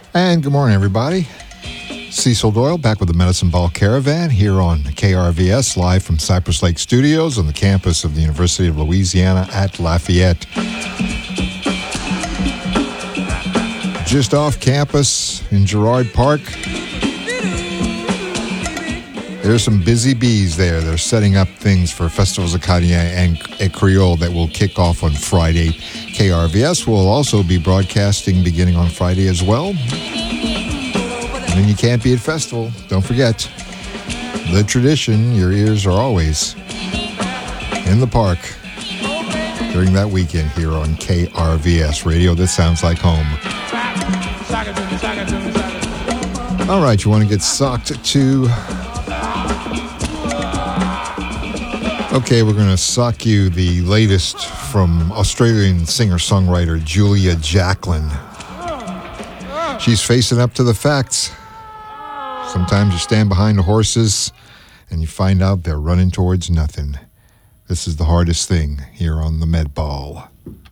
And good morning, everybody. Cecil Doyle back with the Medicine Ball Caravan here on KRVS, live from Cypress Lake Studios on the campus of the University of Louisiana at Lafayette. Just off campus in Girard Park, there's some busy bees there. They're setting up things for Festivals Acadien and Creole that will kick off on Friday. KRVS will also be broadcasting beginning on Friday as well. And you can't be at festival. Don't forget, the tradition, your ears are always in the park during that weekend here on KRVS, radio that sounds like home. All right, you want to get socked to... Okay, we're going to sock you the latest from Australian singer-songwriter Julia Jacklin. She's facing up to the facts. Sometimes you stand behind the horses and you find out they're running towards nothing. This is the hardest thing here on the Med Ball.